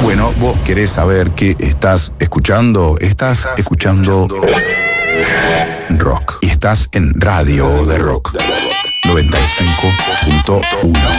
Bueno, vos querés saber qué estás escuchando. Estás escuchando rock. Y estás en Radio de Rock 95.1.